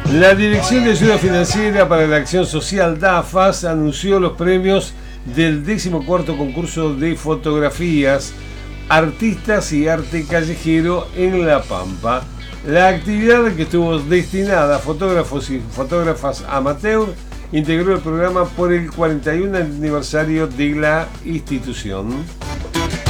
La Dirección de Ayuda Financiera para la Acción Social, DAFAS, anunció los premios del 14º concurso de fotografías, artistas y arte callejero en La Pampa. La actividad, que estuvo destinada a fotógrafos y fotógrafas amateur, integró el programa por el 41 aniversario de la institución.